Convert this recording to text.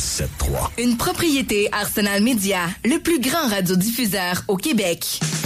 97.3. Une propriété Arsenal Média, le plus grand radiodiffuseur au Québec.